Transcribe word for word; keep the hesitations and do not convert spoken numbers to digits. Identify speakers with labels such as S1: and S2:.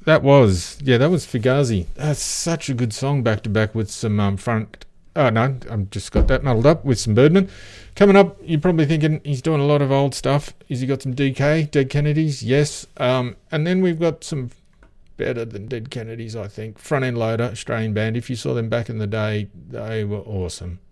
S1: That was, yeah, that was Fugazi. That's such a good song back to back with some um, front. Oh, no, I've just got that muddled up with some Birdman. Coming up, you're probably thinking he's doing a lot of old stuff. Has he got some D K, Dead Kennedys? Yes. Um, and then we've got some better than Dead Kennedys, I think. Front End Loader, Australian band. If you saw them back in the day, they were awesome.